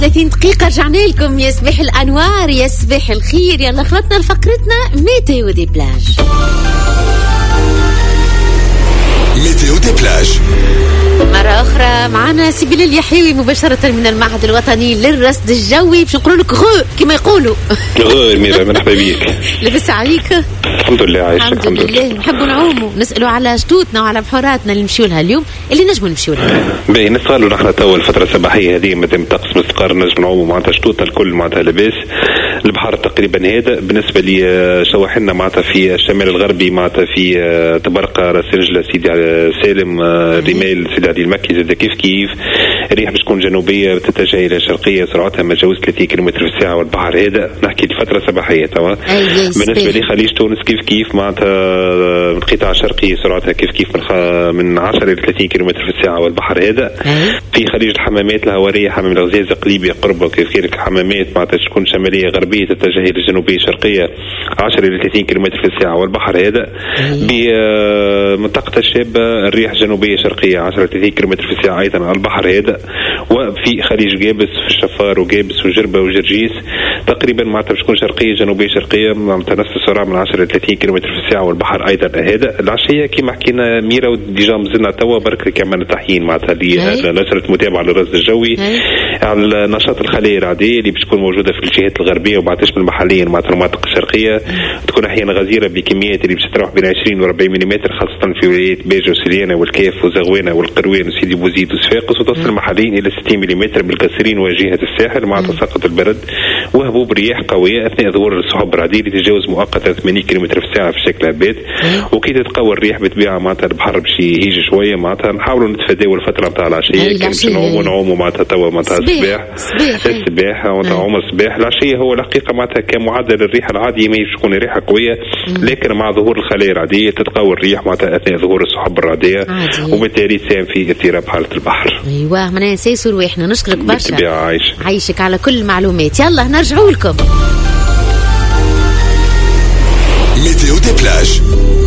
30 دقيقة رجعنا لكم. يا صباح الأنوار، يا صباح الخير. يلا خلطنا لفقرتنا ميتيو دي بلاج. ميتيو دي بلاج مرة أخرى معنا سبيل اليحيوي مباشرة من المعهد الوطني للرصد الجوي. باش نقول لك غو كما يقولوا. غو ميرا، مرحبا بيك. لبس عليك؟ الحمد لله عايشة. الحمد لله. نحبوا نعوموا، نسألوا على شتوتنا وعلى بحوراتنا اللي نمشيو لها اليوم، اللي نجموا نمشيو لها. باهي نسألوا نحن توا الفترة الصباحية هذه مادام الطقس مستقر نجم نعوموا معناتها شتوتنا الكل معناتها لاباس. البحر تقريبا هذا بالنسبة لي شواحنا معناتها في الشمال الغربي معناتها في تبرقة راس رجلة سيدي سالم رمال سيدي علي المكي زاد كيف الريح باش تكون جنوبية تتجه إلى شرقية سرعتها ما تجاوز 30 كم في الساعة والبحر هذا نحكي الفترة صباحية توا. بالنسبة لي خليج تونس كيف معناتها القطاع الشرقي سرعتها كيف من 10 إلى 30 كم في الساعة والبحر هذا. في خليج الحمامات الهوارية حمام الغزيزة قليبية قربة كيف الحمامات معناتها تكون شمالية غربية تتجه إلى الجنوبية شرقية 10 إلى 30 كم في الساعة والبحر هذا. بمنطقة الشابة الريح جنوبية شرقية 10 إلى 30 كم في الساعة أيضا على البحر هذا. وفي خليج جابس في الشفار وجابس وجربة وجرجيس تقريبا معناتها تكون شرقية جنوبية شرقية معناتها نفس السرعة من 10 إلى 30 كم في الساعة والبحر أيضا هذا. العشية كما حكينا ميرا وديجا مازلنا توا برك كمان تحيين معناتها لنشرة متابعة للرصد الجوي على نشاط الخلايا الرعدية اللي بتكون موجودة في الجهات الغربية وبعد تشمل محليا معناتها المناطق الشرقية تكون أحيانا غزيرة بكميات اللي بتتراوح بين 20 و 40 ملم خاصة في ولايات باجة وسليانة والكاف وزغوانة والقروان وسيدي بوزيد وصفاقس وتصل محليا إلى 60 ملم بالكثيرين وجهة الساحل مع تساقط البرد وهبوب رياح قوية أثناء ظهور السحب الرعدية اللي تتجاوز مؤقتا 80 كم في الساعة في شكل هبات. وكي تتقوى الريح بطبيعة معناتها البحر باش يهيج شوية معناتها نحاولوا نتفاداو الفترة نتاع العشية كان باش نعوموا معناتها توا معناتها الصباح عوم الصباح. العشية هو الحقيقة معناتها كمعدل الريح العادي ما تكون ريحة قوية لكن مع ظهور الخلايا الرعدية تتقوى الريح معناتها أثناء ظهور السحب الرعدية وبالتالي تساهم في اضطراب حالة البحر. أيوة ما ننساش رواحنا. نشكرك برشا عايشك على كل المعلومات. يلا نرجعوا لكم ميتيو دي بلاج.